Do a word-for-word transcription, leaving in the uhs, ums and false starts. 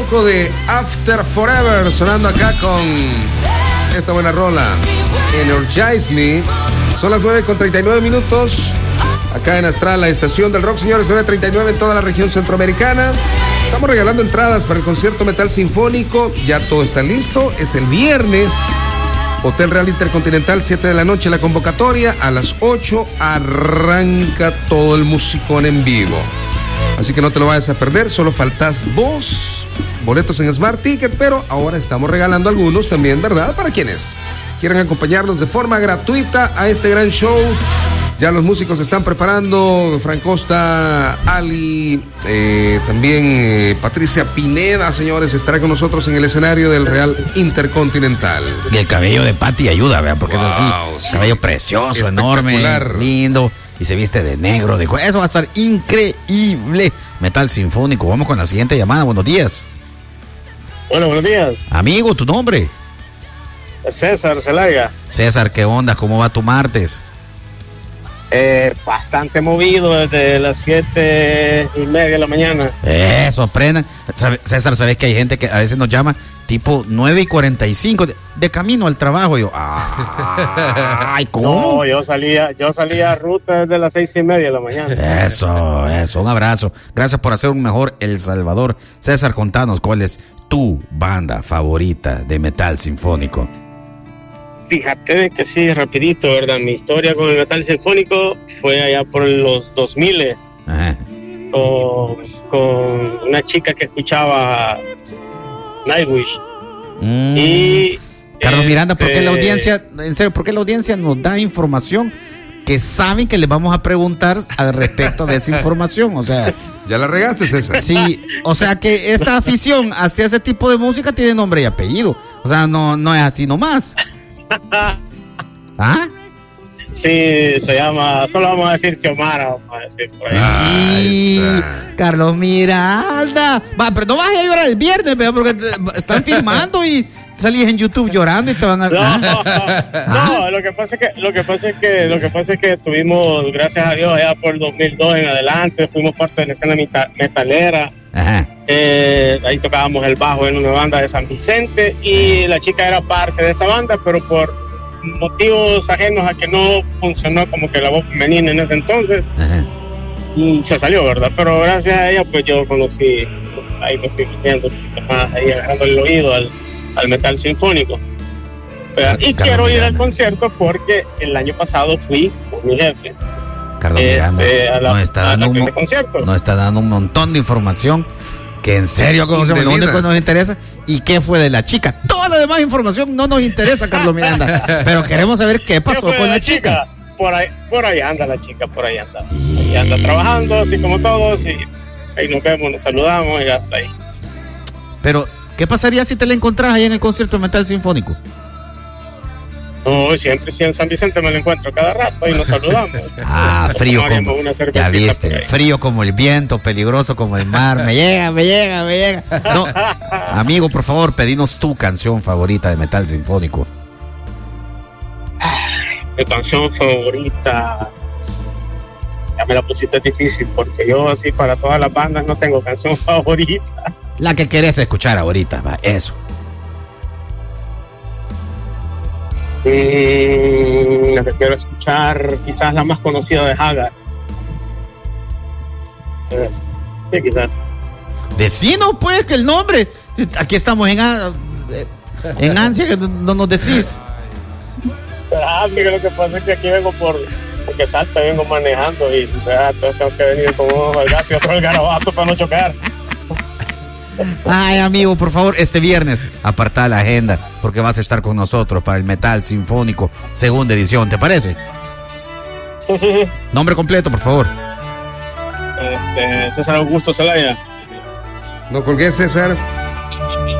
poco de After Forever sonando acá con esta buena rola, Energize Me. Son las nueve con treinta y nueve minutos. Acá en Astral, la estación del rock, señores, nueve treinta y nueve en toda la región centroamericana. Estamos regalando entradas para el concierto Metal Sinfónico. Ya todo está listo. Es el viernes. Hotel Real Intercontinental, siete de la noche la convocatoria. A las ocho arranca todo el musicón en vivo. Así que no te lo vayas a perder. Solo faltas vos. Boletos en Smart Ticket, pero ahora estamos regalando algunos también, ¿verdad? Para quienes quieran acompañarnos de forma gratuita a este gran show. Ya los músicos se están preparando. Fran Costa, Ali, eh, también eh, Patricia Pineda, señores, estará con nosotros en el escenario del Real Intercontinental. Y el cabello de Patti ayuda, ¿verdad? Porque wow, es así, sí, cabello precioso, enorme, lindo, y se viste de negro, de eso va a estar increíble. Metal Sinfónico. Vamos con la siguiente llamada. Buenos días. Bueno, buenos días. Amigo, ¿tu nombre? César Zelaya. César, ¿qué onda? ¿Cómo va tu martes? Eh, bastante movido desde las siete y media de la mañana. Eh, sorprendan. César, ¿sabes que hay gente que a veces nos llama tipo nueve y cuarenta y cinco de, de camino al trabajo? Y yo, ay, ¿cómo? No, yo salía, yo salía a ruta desde las seis y media de la mañana. Eso, eso, un abrazo. Gracias por hacer un mejor El Salvador. César, contanos cuál es tu banda favorita de metal sinfónico. Fíjate que sí, rapidito, ¿verdad? Mi historia con el metal sinfónico fue allá por los dos mil con, con una chica que escuchaba Nightwish. Mm. Y Carlos Miranda, ¿por qué este... la audiencia, en serio, por qué la audiencia nos da información que saben que les vamos a preguntar al respecto de esa información? O sea, ya la regaste, César. Sí, o sea que esta afición hacia ese tipo de música tiene nombre y apellido. O sea, no, no es así nomás. ¿Ah? Sí, se llama, solo vamos a decir Xiomara, vamos a decir por ahí. Ahí está. Carlos Miranda. Va, pero no vas a llorar el viernes, ¿verdad? Porque te, están filmando y salís en YouTube llorando y te van a. No, ¿Ah? no, lo que pasa es que, lo que pasa es que, lo que pasa es que tuvimos, gracias a Dios, allá por el dos mil dos en adelante, fuimos parte de la escena metalera. Ajá. Eh, ahí tocábamos el bajo en una banda de San Vicente y la chica era parte de esa banda, pero por motivos ajenos a que no funcionó como que la voz femenina en ese entonces, Ajá. y se salió, ¿verdad? Pero gracias a ella pues yo conocí, ahí me fui metiendo más, ahí agarrando el oído al, al metal sinfónico. Pero, y Carlos quiero ir Miranda. al concierto porque el año pasado fui con mi jefe. Carlos Este, Miranda a la- nos está a dando la un, que mo- de concierto. nos está dando un montón de información que en serio conocemos, lo Indebida. único que nos interesa y qué fue de la chica. Toda la demás información no nos interesa, Carlos Miranda, pero queremos saber qué pasó fue con de la chica. Por ahí, por ahí anda la chica, por ahí anda. Y anda trabajando, así como todos, y ahí nos vemos, nos saludamos y hasta ahí. Pero, ¿qué pasaría si te la encontrás ahí en el concierto de Metal Sinfónico? No, siempre sí en San Vicente me lo encuentro cada rato y nos saludamos. Ah, frío Tomaríamos como, una ya cervecita por viste, ahí. frío como el viento, peligroso como el mar, me llega, me llega, me llega. No, amigo, por favor, pedinos tu canción favorita de Metal Sinfónico. Mi canción favorita, ya me la pusiste difícil porque yo así para todas las bandas no tengo canción favorita. La que querés escuchar ahorita, va, eso. Mm, la que quiero escuchar, quizás la más conocida de Hagar. Eh, Sí, quizás. Decinos pues que el nombre. Aquí estamos en, a- en ansia que no, no nos decís. Ah, mira, lo que pasa es que aquí vengo por porque salta, vengo manejando y ah, entonces tengo que venir con uno al gato y otro al garabato para no chocar. Ay, amigo, por favor, este viernes aparta la agenda porque vas a estar con nosotros para el Metal Sinfónico segunda edición, ¿te parece? Sí, sí, sí. Nombre completo, por favor. Este, César Augusto Zelaya. No colgué, César.